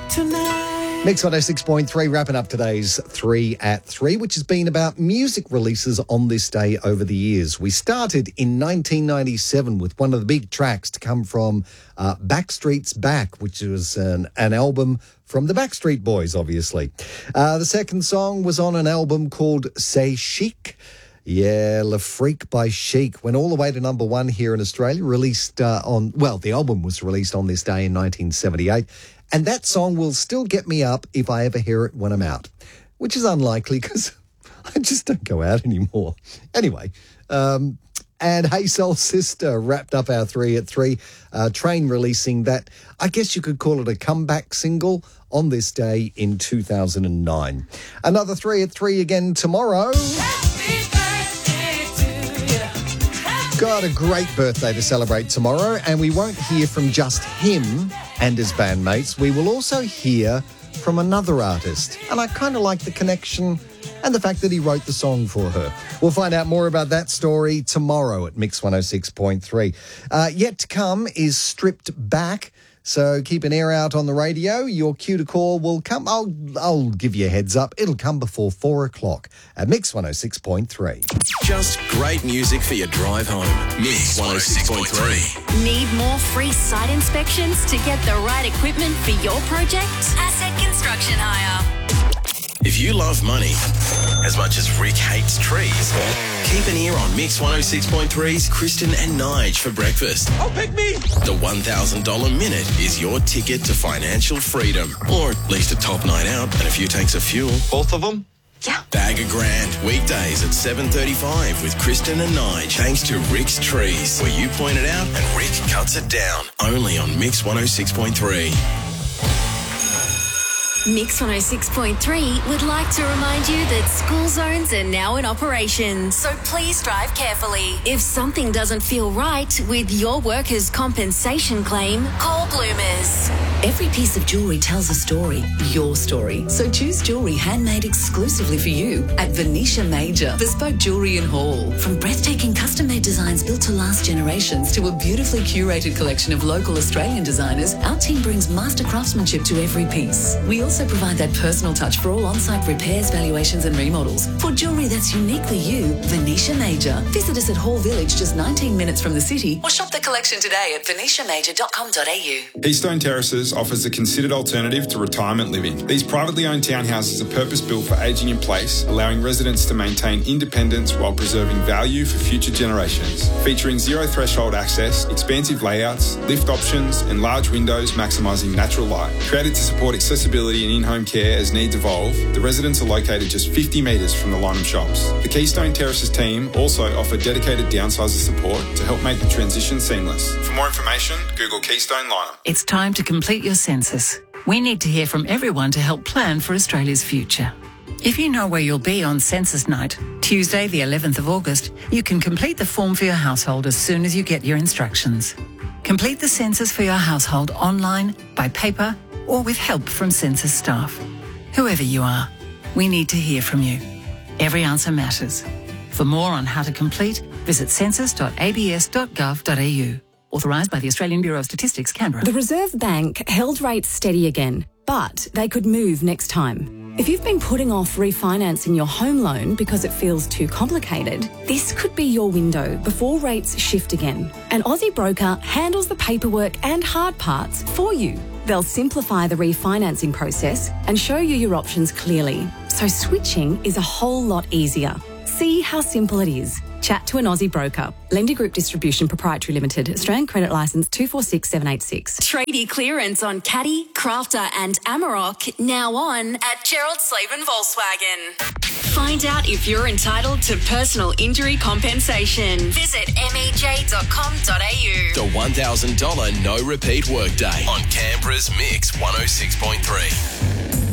Mix 106.3, wrapping up today's 3 at 3, which has been about music releases on this day over the years. We started in 1997 with one of the big tracks to come from Backstreet's Back, which was an album from the Backstreet Boys, obviously. The second song was on an album called C'est Chic. Yeah, Le Freak by Chic went all the way to number one here in Australia, the album was released on this day in 1978. And that song will still get me up if I ever hear it when I'm out, which is unlikely because I just don't go out anymore. Anyway, and Hey Soul Sister wrapped up our 3 at 3. Train releasing that, I guess you could call it a comeback single on this day in 2009. Another 3 at 3 again tomorrow. Got a great birthday to celebrate tomorrow, and we won't hear from just him and his bandmates. We will also hear from another artist, and I kind of like the connection and the fact that he wrote the song for her. We'll find out more about that story tomorrow at Mix 106.3. Yet to come is Stripped Back. So keep an ear out on the radio. Your cue to call will come. I'll give you a heads up. It'll come before 4 o'clock at Mix 106.3. Just great music for your drive home. Mix 106.3. Need more free site inspections to get the right equipment for your project? Asset Construction Hire. If you love money as much as Rick hates trees, keep an ear on Mix 106.3's Kristen and Nige for breakfast. Oh, pick me! The $1,000 minute is your ticket to financial freedom, or at least a top night out and a few tanks of fuel. Both of them? Yeah. Bag a grand, weekdays at 7:35 with Kristen and Nige, thanks to Rick's Trees, where you point it out and Rick cuts it down. Only on Mix 106.3. Mix 106.3 would like to remind you that school zones are now in operation, so please drive carefully. If something doesn't feel right with your workers' compensation claim, call Bloomers. Every piece of jewellery tells a story, your story. So choose jewellery handmade exclusively for you at Venetia Major, bespoke jewellery in Hall. From breathtaking custom-made designs built to last generations to a beautifully curated collection of local Australian designers, our team brings master craftsmanship to every piece. We also provide that personal touch for all on-site repairs, valuations and remodels. For jewellery that's uniquely you, Venetia Major. Visit us at Hall Village, just 19 minutes from the city, or shop the collection today at venetiamajor.com.au. Keystone Terraces offers a considered alternative to retirement living. These privately owned townhouses are purpose-built for ageing in place, allowing residents to maintain independence while preserving value for future generations. Featuring zero threshold access, expansive layouts, lift options and large windows maximising natural light. Created to support accessibility and in-home care as needs evolve, the residents are located just 50 metres from the Lynham shops. The Keystone Terraces team also offer dedicated downsizer support to help make the transition seamless. For more information, Google Keystone Lynham. It's time to complete your census. We need to hear from everyone to help plan for Australia's future. If you know where you'll be on census night, Tuesday the 11th of August, you can complete the form for your household as soon as you get your instructions. Complete the census for your household online, by paper, or with help from census staff. Whoever you are, we need to hear from you. Every answer matters. For more on how to complete, visit census.abs.gov.au. Authorised by the Australian Bureau of Statistics, Canberra. The Reserve Bank held rates steady again, but they could move next time. If you've been putting off refinancing your home loan because it feels too complicated, this could be your window before rates shift again. An Aussie broker handles the paperwork and hard parts for you. They'll simplify the refinancing process and show you your options clearly, so switching is a whole lot easier. See how simple it is. Chat to an Aussie broker. Lender Group Distribution Proprietary Limited. Australian Credit Licence 246786. Tradie clearance on Caddy, Crafter and Amarok now on at Gerald Slaven Volkswagen. Find out if you're entitled to personal injury compensation. Visit mej.com.au. The $1,000 no repeat workday on Canberra's Mix 106.3.